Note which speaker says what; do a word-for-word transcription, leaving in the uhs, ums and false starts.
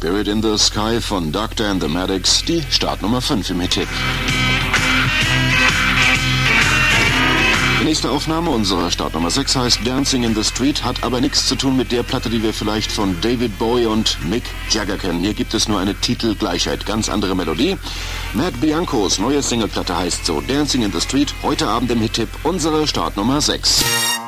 Speaker 1: Spirit in the Sky von Doctor and the Medics, die Startnummer fünf im Hit-Tipp. Die nächste Aufnahme unserer Startnummer sechs heißt Dancing in the Street, hat aber nichts zu tun mit der Platte, die wir vielleicht von David Bowie und Mick Jagger kennen. Hier gibt es nur eine Titelgleichheit, ganz andere Melodie. Matt Biancos neue Singleplatte heißt so Dancing in the Street, heute Abend im Hit-Tipp unsere Startnummer sechs.